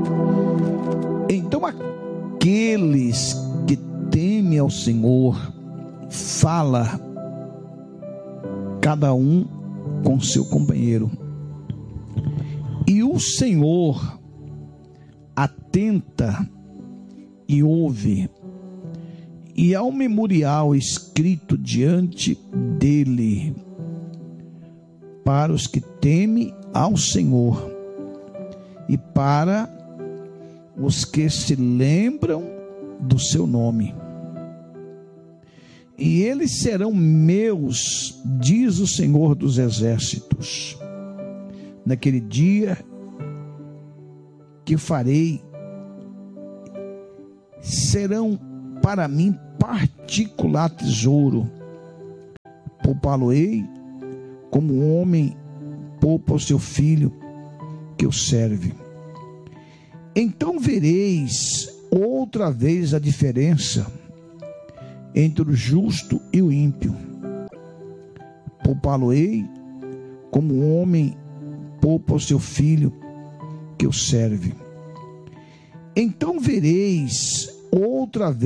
Então aqueles que temem ao Senhor, fala cada um com seu companheiro, e o Senhor atenta e ouve, e há um memorial escrito diante dele para os que temem ao Senhor e para os que se lembram do seu nome. E eles serão meus, diz o Senhor dos Exércitos, naquele dia que farei, serão para mim particular tesouro. Poupá-lo-ei como um homem poupa o seu filho que o serve. Então vereis outra vez a diferença entre o justo e o ímpio. Poupá-lo-ei como um homem poupa o seu filho que o serve. Então vereis outra vez